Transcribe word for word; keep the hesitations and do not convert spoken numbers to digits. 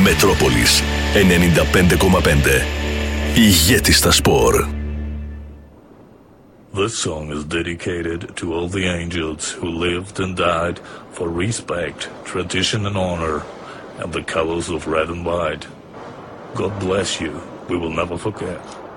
Μετρόπολης ενενήντα πέντε κόμμα πέντε. Ηγέτης στα σπορ. This song is dedicated to all the angels who lived and died for respect, tradition and honor, and the colors of red and white. God bless you. We will never forget.